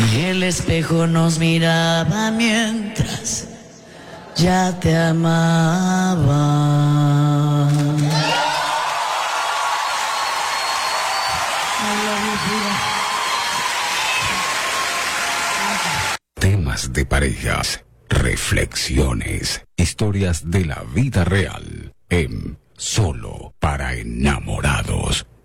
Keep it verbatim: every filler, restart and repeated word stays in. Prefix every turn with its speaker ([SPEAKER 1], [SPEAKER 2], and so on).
[SPEAKER 1] Y el espejo nos miraba mientras ya te amaba.
[SPEAKER 2] Temas de parejas, reflexiones, historias de la vida real en Solo para Enamorados.